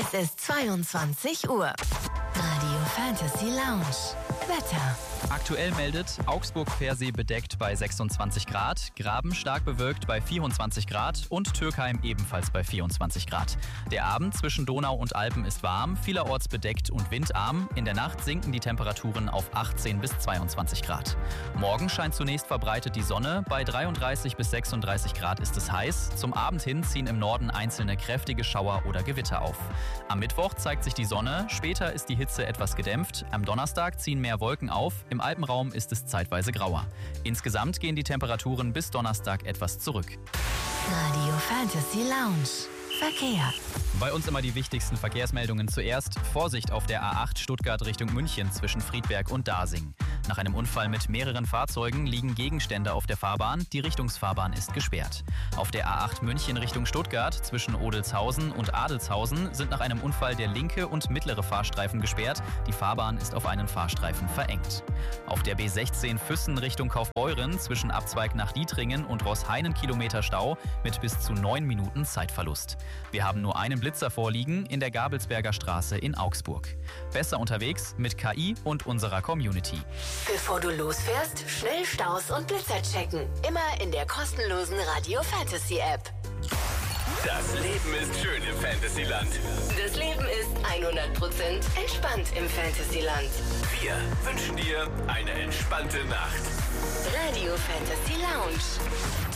Es ist 22 Uhr. Radio Fantasy Lounge. Wetter. Aktuell meldet Augsburg-Versee bedeckt bei 26 Grad, Graben stark bewölkt bei 24 Grad und Türkheim ebenfalls bei 24 Grad. Der Abend zwischen Donau und Alpen ist warm, vielerorts bedeckt und windarm. In der Nacht sinken die Temperaturen auf 18 bis 22 Grad. Morgen scheint zunächst verbreitet die Sonne. Bei 33 bis 36 Grad ist es heiß. Zum Abend hin ziehen im Norden einzelne kräftige Schauer oder Gewitter auf. Am Mittwoch zeigt sich die Sonne, später ist die Hitze etwas gedämpft. Am Donnerstag ziehen mehr Wolken auf. Im Alpenraum ist es zeitweise grauer. Insgesamt gehen die Temperaturen bis Donnerstag etwas zurück. Radio Fantasy Lounge. Verkehr. Bei uns immer die wichtigsten Verkehrsmeldungen zuerst. Vorsicht auf der A8 Stuttgart Richtung München zwischen Friedberg und Dasing. Nach einem Unfall mit mehreren Fahrzeugen liegen Gegenstände auf der Fahrbahn. Die Richtungsfahrbahn ist gesperrt. Auf der A8 München Richtung Stuttgart zwischen Odelshausen und Adelshausen sind nach einem Unfall der linke und mittlere Fahrstreifen gesperrt. Die Fahrbahn ist auf einen Fahrstreifen verengt. Auf der B16 Füssen Richtung Kaufbeuren zwischen Abzweig nach Dietringen und Roßhainen Kilometer Stau mit bis zu 9 Minuten Zeitverlust. Wir haben nur einen Blitzer vorliegen in der Gabelsberger Straße in Augsburg. Besser unterwegs mit KI und unserer Community. Bevor du losfährst, schnell Staus und Blitzer checken. Immer in der kostenlosen Radio Fantasy App. Das Leben ist schön im Fantasyland. Das Leben ist 100% entspannt im Fantasyland. Wir wünschen dir eine entspannte Nacht. Radio Fantasy Lounge.